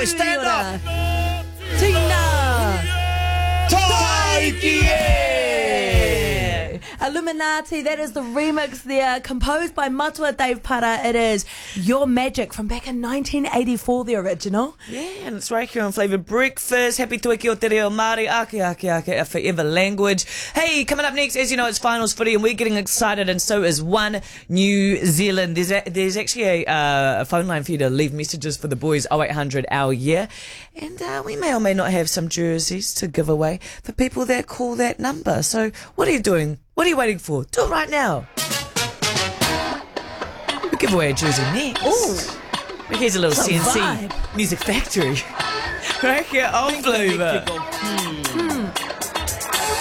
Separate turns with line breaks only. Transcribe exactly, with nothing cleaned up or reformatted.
Boys, stand up!
Tina!
Taiki!
Illuminati, that is the remix there, composed by Matua Dave Para. It is Your Magic from back in nineteen eighty-four, the original.
Yeah, and it's right here on Flavoured Breakfast. Happy Toi Kia o Te Reo Māori, Ake Ake Ake, our forever language. Hey, coming up next, as you know, it's finals footy and we're getting excited, and so is One New Zealand. There's a, there's actually a, uh, a phone line for you to leave messages for the boys, oh eight hundred our year. And uh, we may or may not have some jerseys to give away for people that call that number. So what are you doing? What are you waiting for? Do it right now. We'll give away a jersey next.
Ooh.
Here's a little
Some
C N C
vibe.
Music Factory. Right here on Flavour.